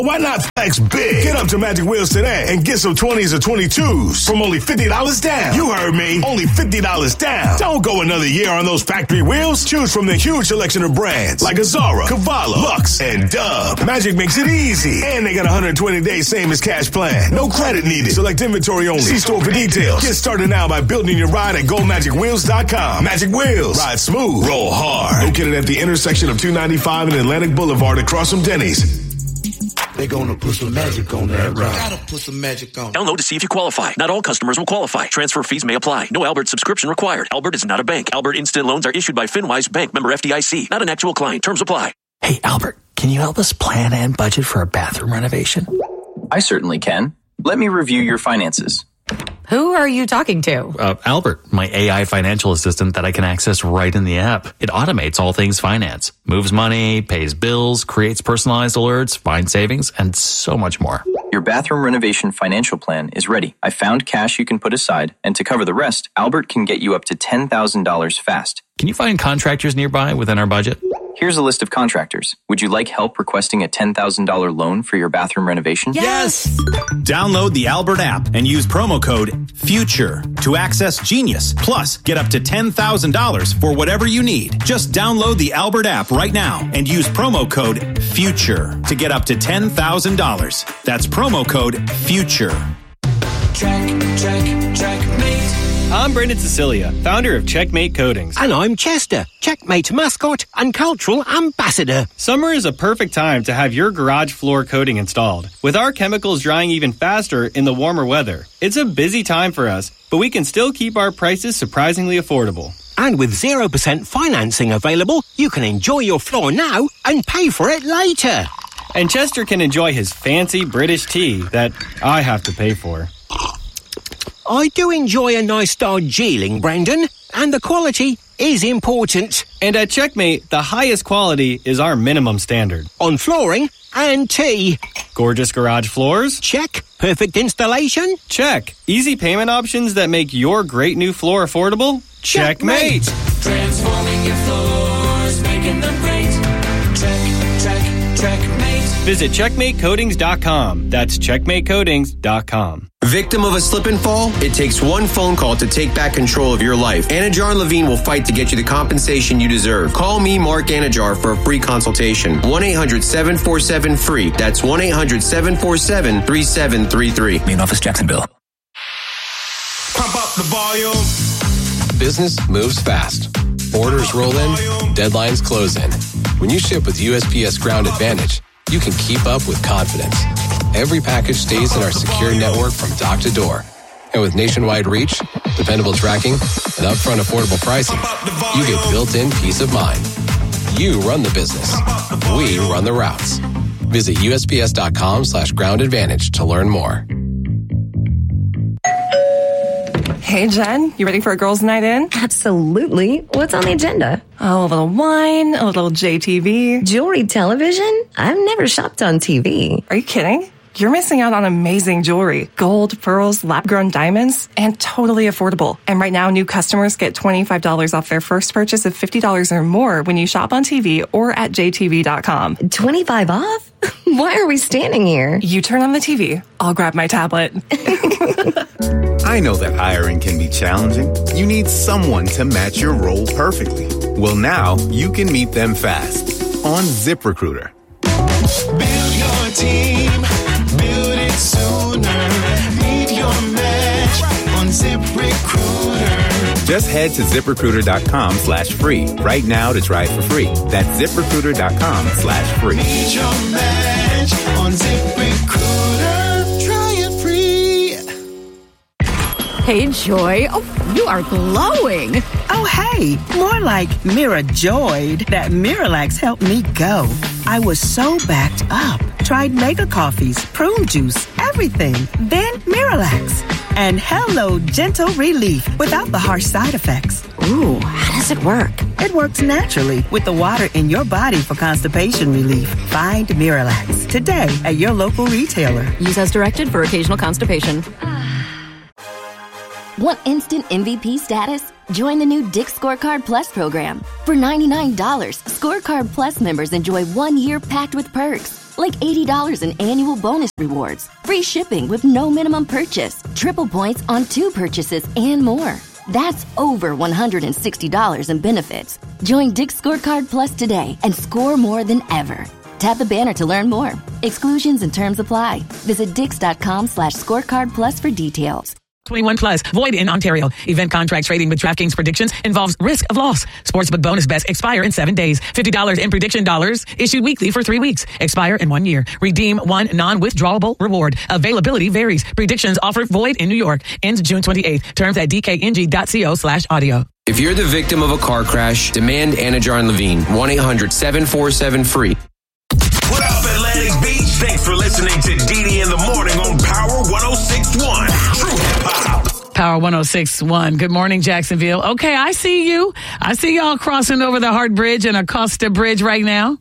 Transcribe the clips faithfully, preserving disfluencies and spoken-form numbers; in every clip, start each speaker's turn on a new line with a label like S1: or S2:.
S1: Why not flex big? Get up to Magic Wheels today and get some twenties or twenty-twos from only fifty dollars down. You heard me. Only fifty dollars down. Don't go another year on those factory wheels. Choose from the huge selection of brands like Azara, Cavallo, Lux, and Dub. Magic makes it easy. And they got a one hundred twenty days same as cash plan. No credit needed. Select inventory only. See store for details. Get started now by building your ride at go magic wheels dot com. Magic Wheels. Ride smooth. Roll hard. Located at the intersection of two ninety-five and Atlantic Boulevard across from Denny's.
S2: They're gonna put some magic on that ride.
S3: Gotta put some magic on.
S4: Download to see if you qualify. Not all customers will qualify. Transfer fees may apply. No Albert subscription required. Albert is not a bank. Albert Instant Loans are issued by FinWise Bank, member F D I C. Not an actual client. Terms apply.
S5: Hey, Albert, can you help us plan and budget for a bathroom renovation?
S6: I certainly can. Let me review your finances.
S7: Who are you talking to?
S5: Uh, Albert, my A I financial assistant that I can access right in the app. It automates all things finance, moves money, pays bills, creates personalized alerts, finds savings, and so much more.
S6: Your bathroom renovation financial plan is ready. I found cash you can put aside, and to cover the rest, Albert can get you up to ten thousand dollars fast.
S5: Can you find contractors nearby within our budget?
S6: Here's a list of contractors. Would you like help requesting a ten thousand dollars loan for your bathroom renovation?
S8: Yes! Download the Albert app and use promo code FUTURE to access Genius. Plus, get up to ten thousand dollars for whatever you need. Just download the Albert app right now and use promo code FUTURE to get up to ten thousand dollars. That's promo code FUTURE.
S9: Check, check, checkmate. I'm Brendan Cecilia, founder of Checkmate Coatings.
S10: And I'm Chester, Checkmate mascot and cultural ambassador.
S9: Summer is a perfect time to have your garage floor coating installed. With our chemicals drying even faster in the warmer weather, it's a busy time for us, but we can still keep our prices surprisingly affordable.
S10: And with zero percent financing available, you can enjoy your floor now and pay for it later.
S9: And Chester can enjoy his fancy British tea that I have to pay for.
S10: I do enjoy a nice Darjeeling, Brendan, and the quality is important.
S9: And at Checkmate, the highest quality is our minimum standard.
S10: On flooring and tea.
S9: Gorgeous garage floors?
S10: Check. Perfect installation?
S9: Check. Easy payment options that make your great new floor affordable? Checkmate!
S10: Checkmate.
S9: Transforming your floors, making them great. Check, check, checkmate. Visit checkmate coatings dot com. That's checkmate coatings dot com.
S11: Victim of a slip and fall? It takes one phone call to take back control of your life. Anajar and Levine will fight to get you the compensation you deserve. Call me, Mark Anajar, for a free consultation. one eight hundred seven four seven free. That's one eight hundred seven four seven three seven three three.
S5: Main office, Jacksonville.
S1: Pump up the volume.
S12: Business moves fast. Orders roll in, deadlines close in. When you ship with U S P S Ground Advantage, you can keep up with confidence. Every package stays in our secure network from dock to door. And with nationwide reach, dependable tracking, and upfront affordable pricing, you get built-in peace of mind. You run the business. We run the routes. Visit USPS.com slash ground advantage to learn more.
S7: Hey, Jen, you ready for a girls' night in?
S13: Absolutely. What's on the agenda?
S7: Oh, a little wine, a little J T V.
S13: Jewelry television? I've never shopped on T V.
S7: Are you kidding? You're missing out on amazing jewelry. Gold, pearls, lab-grown diamonds, and totally affordable. And right now, new customers get twenty-five dollars off their first purchase of fifty dollars or more when you shop on T V or at J T V dot com.
S13: twenty-five off? Why are we standing here?
S7: You turn on the T V. I'll grab my tablet.
S14: I know that hiring can be challenging. You need someone to match your role perfectly. Well, now you can meet them fast on ZipRecruiter.
S15: Build your team. Build it sooner. Meet your match on ZipRecruiter.
S14: Just head to ZipRecruiter.com slash free right now to try for free. That's ZipRecruiter.com slash free.
S15: Meet your match on ZipRecruiter. Try it free.
S16: Hey, Joy. Oh, you are glowing.
S17: Oh, hey. More like Mirajoyed. That Miralax helped me go. I was so backed up. Tried mega coffees, prune juice, everything. Then Miralax. And hello, gentle relief without the harsh side effects.
S13: Ooh, how does it work?
S17: It works naturally with the water in your body for constipation relief. Find Miralax today at your local retailer.
S16: Use as directed for occasional constipation.
S18: Want instant M V P status? Join the new Dick's Scorecard Plus program. For ninety-nine dollars, Scorecard Plus members enjoy one year packed with perks, like eighty dollars in annual bonus rewards, free shipping with no minimum purchase, triple points on two purchases, and more. That's over one hundred sixty dollars in benefits. Join Dick's Scorecard Plus today and score more than ever. Tap the banner to learn more. Exclusions and terms apply. Visit dix.com slash scorecard plus for details.
S3: twenty-one plus. Void in Ontario. Event contract trading with DraftKings predictions involves risk of loss. Sportsbook bonus bets expire in seven days. fifty dollars in prediction dollars issued weekly for three weeks. Expire in one year. Redeem one non-withdrawable reward. Availability varies. Predictions offered void in New York. Ends June twenty-eighth. Terms at dkng.co slash audio.
S11: If you're the victim of a car crash, demand Anajar and Levine. one eight hundred seven four seven free.
S1: What up, Atlantic Beach? Thanks for listening to D D in the morning on Power one oh six point one. True Hip Hop.
S3: Power one oh six point one. Good morning, Jacksonville. Okay, I see you. I see y'all crossing over the Hart Bridge and Acosta Bridge right now.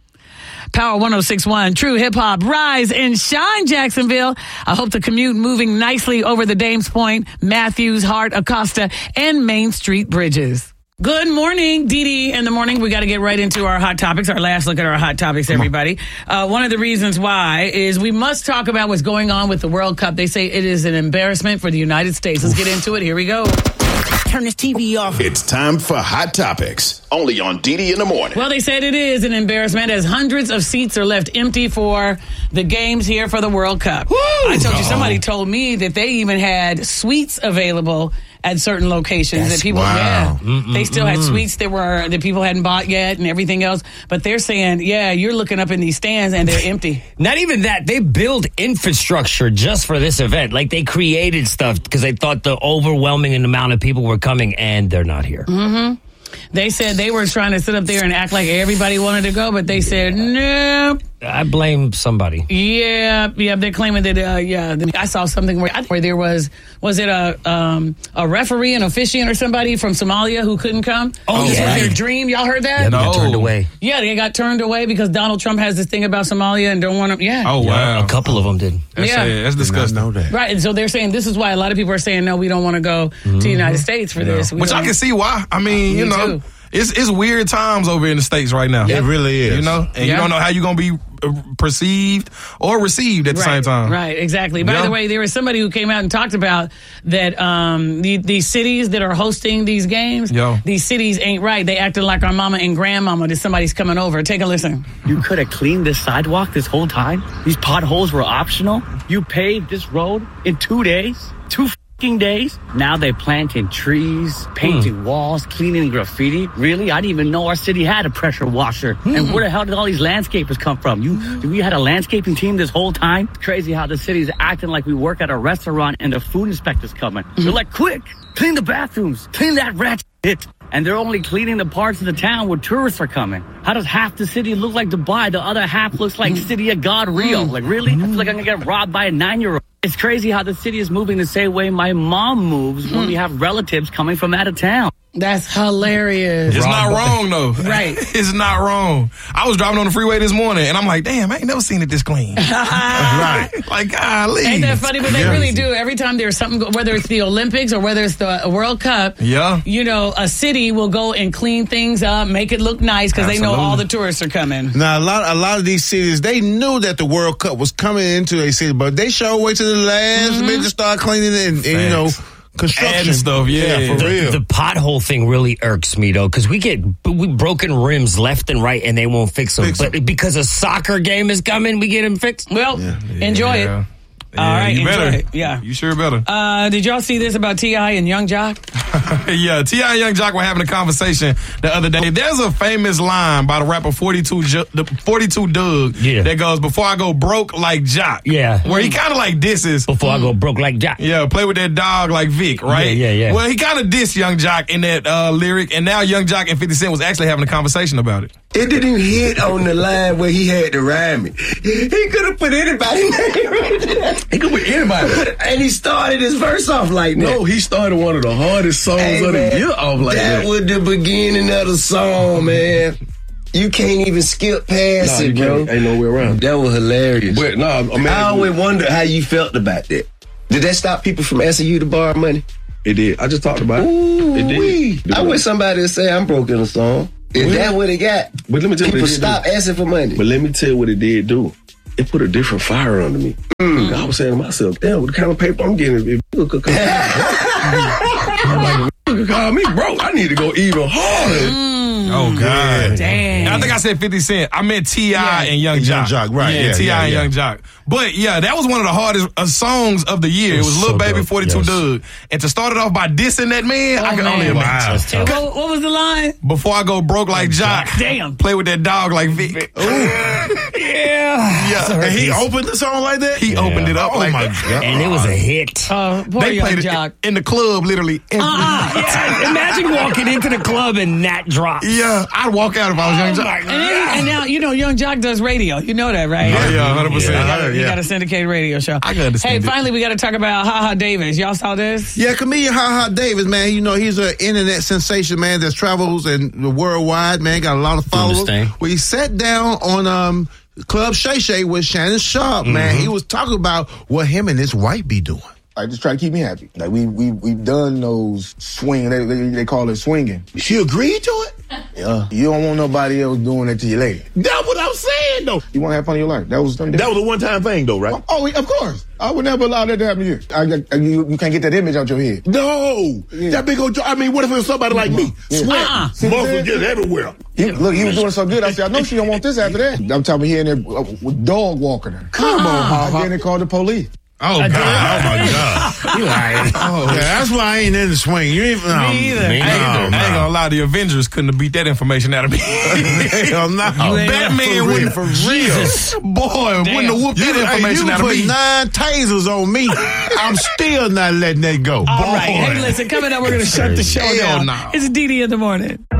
S3: Power one oh six point one. True Hip Hop. Rise and shine, Jacksonville. I hope the commute moving nicely over the Dames Point, Matthews, Hart, Acosta, and Main Street bridges. Good morning, D D in the morning. We got to get right into our hot topics, our last look at our hot topics, everybody. Uh, one of the reasons why is we must talk about what's going on with the World Cup. They say it is an embarrassment for the United States. Let's get into it. Here we go.
S10: Turn this T V off.
S1: It's time for Hot Topics, only on D D in the morning.
S3: Well, they said it is an embarrassment as hundreds of seats are left empty for the games here for the World Cup. Woo! I told you, somebody told me that they even had suites available at certain locations.
S19: That's
S3: that people,
S19: wow.
S3: yeah,
S19: Mm-mm-mm.
S3: they still had suites that were that people hadn't bought yet and everything else. But they're saying, yeah, you're looking up in these stands and they're empty.
S19: Not even that. They build infrastructure just for this event. Like they created stuff because they thought the overwhelming amount of people were coming, and they're not here.
S3: Mm-hmm. They said they were trying to sit up there and act like everybody wanted to go, but they said, no.
S19: I blame somebody.
S3: Yeah, yeah, they're claiming that, uh, yeah, I saw something where, where there was, was it a um, a referee, an officiant or somebody from Somalia who couldn't come?
S19: Oh,
S3: this
S19: yeah.
S3: was their dream. Y'all heard that?
S19: Yeah, they got turned away.
S3: Yeah, they got turned away because Donald Trump has this thing about Somalia and don't want to, yeah.
S19: Oh, wow. Yeah, a couple of them did.
S3: That's yeah.
S20: It. That's disgusting.
S19: Know that.
S3: Right, and so they're saying this is why a lot of people are saying, no, we don't want to go mm-hmm. to the United States for yeah. this. We
S20: Which I can see why. I mean,
S3: Me
S20: you know.
S3: Too.
S20: It's it's weird times over in the States right now.
S19: It really is.
S20: You know? And
S3: yeah.
S20: you don't know how you're going to be perceived or received at the
S3: right,
S20: same time.
S3: Right, exactly. By
S20: yeah.
S3: the way, there was somebody who came out and talked about that um, the, these cities that are hosting these games,
S20: Yo.
S3: these cities ain't right. They acting like our mama and grandmama that somebody's coming over. Take a listen.
S21: You could have cleaned this sidewalk this whole time. These potholes were optional. You paved this road in two days. Two f***ing days. Now they're planting trees, painting mm. walls, cleaning graffiti. Really? I didn't even know our city had a pressure washer. Mm. And where the hell did all these landscapers come from? You, we had a landscaping team this whole time? It's crazy how the city's acting like we work at a restaurant and the food inspector's coming. Mm. They're like, quick, clean the bathrooms, clean that rat shit. And they're only cleaning the parts of the town where tourists are coming. How does half the city look like Dubai? The other half looks like City of God Rio. Like, really? I feel like I'm going to get robbed by a nine-year-old. It's crazy how the city is moving the same way my mom moves when we have relatives coming from out of town.
S3: That's hilarious.
S20: It's not wrong, though.
S3: Right.
S20: It's not wrong. I was driving on the freeway this morning, and I'm like, damn, I ain't never seen it this clean. Right. Like, golly.
S3: Ain't that funny? But they really do. Every time there's something, whether it's the Olympics or whether it's the World Cup,
S20: yeah.
S3: you know, a city will go and clean things up, make it look nice because they know all the tourists are coming.
S22: Now, a lot, a lot of these cities, they knew that the World Cup was coming into a city, but they sure wait till the last mm-hmm. minute to start cleaning it and, and you know, construction
S20: and stuff, yeah,
S22: yeah for
S19: the,
S22: real.
S19: The pothole thing really irks me though, because we get we broken rims left and right, and they won't fix them. Fix but them. Because a soccer game is coming, we get them fixed.
S3: Well,
S20: yeah.
S3: enjoy
S20: yeah.
S3: it.
S20: Yeah,
S3: All right,
S20: you
S3: enjoy
S20: better.
S3: it. Yeah,
S20: you sure better.
S3: Uh, did y'all see this about T I and Young Jock?
S20: Yeah, T I and Young Jock were having a conversation the other day. There's a famous line by the rapper forty-two, the forty-two Doug
S19: yeah.
S20: that goes, "Before I go broke like Jock."
S19: Yeah,
S20: where he kind of like disses.
S19: Before I go broke like Jock.
S20: Yeah, play with that dog like Vic, right?
S19: Yeah, yeah, yeah.
S20: Well, he kind of dissed Young Jock in that uh, lyric, and now Young Jock and fifty Cent was actually having a conversation about it.
S2: It didn't even hit on the line where he had to rhyme it. He could have put anybody's name right there.
S23: He could put anybody.
S2: And he started his verse off like that.
S23: No, he started one of the hardest songs
S2: hey,
S23: of
S2: man,
S23: the year off like that.
S2: That was the beginning of the song, man. You can't even skip past
S23: nah,
S2: it, bro.
S23: Ain't no way around.
S2: That was hilarious.
S23: But, nah, man,
S2: I always wonder how you felt about that. Did that stop people from asking you to borrow money?
S23: It did. I just talked about it.
S2: Ooh,
S23: it did.
S2: I wish somebody would say I'm broke in a song. Is well, that what it got?
S23: But let me tell
S2: people
S23: you what it
S2: stop
S23: did
S2: asking for money.
S23: But let me tell you what it did do. it put a different fire under me. Mm. I was saying to myself, damn, what kind of paper I'm getting? If you could call me, I'm like, if you could call me broke, I need to go even harder.
S3: Mm.
S20: Oh, God.
S3: Damn.
S20: I think I said fifty Cent. I meant T I yeah. and Young Jock.
S22: Young Jock, right.
S20: Yeah,
S22: yeah
S20: T I
S22: yeah,
S20: and
S22: yeah.
S20: Young Jock. But, yeah, that was one of the hardest uh, songs of the year. It was, it was Lil so Baby, dope. forty-two yes. Doug. And to start it off by dissing that man, oh, I can man. only imagine.
S3: Wow. What, what was the line?
S20: Before I go broke like Jock.
S3: Damn.
S20: Play with that dog like Vic.
S22: Ooh.
S20: yeah. yeah.
S22: And he opened the song like that?
S20: He yeah. opened it up
S22: oh
S20: like
S22: my
S20: that.
S22: God.
S19: And it was a hit.
S3: Uh,
S20: they played
S3: Jock.
S20: it in the club literally.
S3: Uh-uh.
S19: yeah. Imagine walking into the club and that drops.
S20: Yeah. I'd walk out if I was Young Jock.
S3: And, then, and now, you know, Young Jock does radio. You know that, right?
S20: Oh, yeah, one hundred percent.
S3: Yeah.
S20: Yeah.
S3: You got a syndicated radio show.
S20: I can understand
S3: Hey,
S20: it.
S3: finally, we got to talk about Ha Ha Davis. Y'all saw this?
S22: Yeah, comedian Ha Ha Davis, man. You know, he's an internet sensation, man, that travels and the worldwide, man. Got a lot of followers. Well, he sat down on um Club Shay Shay with Shannon Sharp, mm-hmm. man. He was talking about what him and his wife be doing.
S4: I just try to keep me happy. Like we we we've done those swing. They, they they call it swinging.
S22: She agreed to it.
S4: Yeah. You don't want nobody else doing it to your lady.
S22: That's what I'm saying, though.
S4: You want to have fun in your life. That was
S22: that was a one time thing, though, right?
S4: Oh, of course. I would never allow that to happen to you. I, I, you, you can't get that image out your head.
S22: No, yeah. That big old. I mean, what if it was somebody like me?
S4: Yeah.
S22: Sweat,
S4: Uh-uh.
S22: muscles just everywhere.
S4: He, look, he was doing so good. I said, I know she don't want this after that. I'm talking here and there uh, with dog walking her.
S22: Come uh-uh. on, Ha Ha.
S4: Then they called the police.
S22: Oh, God. Oh, my God. You right. Oh, yeah, that's why I ain't in the swing. You ain't, no,
S3: me either.
S20: Me
S3: I,
S20: ain't, no, I ain't gonna lie, the Avengers couldn't have beat that information out of me.
S22: Hell no.
S20: Batman wouldn't, for real. Boy, Damn. wouldn't have whooped that information
S22: hey,
S20: out of me.
S22: You put nine tasers on me. I'm still not letting that go.
S3: All Boy. right. Hey, listen, coming up, we're going to shut the show
S22: Hell
S3: down.
S22: No.
S3: It's D D in the morning.